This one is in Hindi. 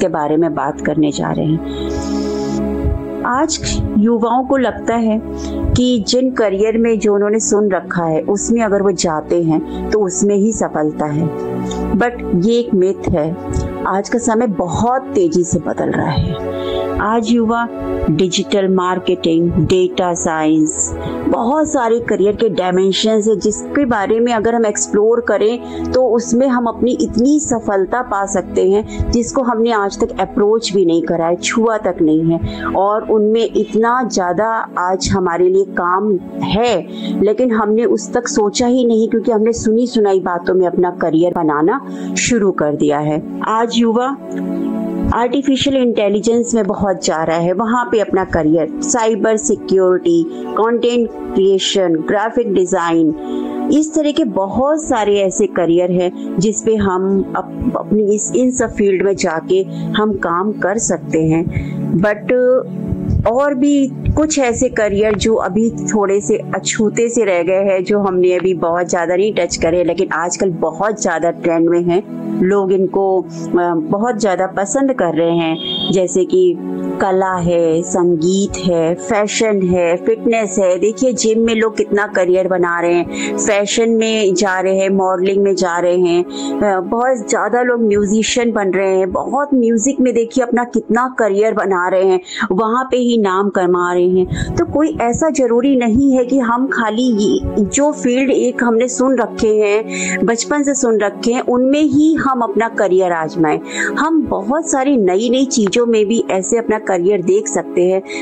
जिसके बारे में बात करने जा रहे हैं। आज युवाओं को लगता है कि जिन करियर में जो उन्होंने सुन रखा है उसमें अगर वो जाते हैं तो उसमें ही सफलता है, बट ये एक मिथ है। आज का समय बहुत तेजी से बदल रहा है। आज युवा डिजिटल मार्केटिंग, डेटा साइंस, बहुत सारे करियर के डायमेंशंस है जिसके बारे में अगर हम एक्सप्लोर करें तो उसमें हम अपनी इतनी सफलता पा सकते हैं जिसको हमने आज तक अप्रोच भी नहीं करा है, छुआ तक नहीं है। और उनमें इतना ज़्यादा आज हमारे लिए काम है, लेकिन हमने उस तक सोचा ही नहीं क्योंकि हमने सुनी सुनाई बातों में अपना करियर बनाना शुरू कर दिया है। आज युवा आर्टिफिशियल इंटेलिजेंस में बहुत जा रहा है, वहाँ पे अपना career, cyber security, content creation, graphic design, इस तरह के बहुत सारे ऐसे करियर हैं जिस पे हम अपनी इन सब फील्ड में जाके हम काम कर सकते हैं। बट और भी कुछ ऐसे करियर जो अभी थोड़े से अछूते से रह गए हैं, जो हमने अभी बहुत ज़्यादा नहीं टच करे, लेकिन आजकल बहुत ज़्यादा ट्रेंड में हैं, लोग इनको बहुत ज़्यादा पसंद कर रहे हैं, जैसे कि कला है, संगीत है, फैशन है, फिटनेस है। देखिए जिम में लोग कितना करियर बना रहे हैं, फैशन में जा रहे हैं, मॉडलिंग में जा रहे हैं, बहुत ज़्यादा लोग म्यूजिशियन बन रहे हैं, बहुत म्यूजिक में देखिए अपना कितना करियर बना रहे हैं, वहाँ पे ही नाम कमा रहे हैं। तो कोई ऐसा जरूरी नहीं है कि हम खाली ये जो फील्ड एक हमने सुन रखे हैं, बचपन से सुन रखे हैं, उनमें ही हम अपना करियर आजमाएं। हम बहुत सारी नई नई चीज़ों में भी ऐसे अपना करियर देख सकते हैं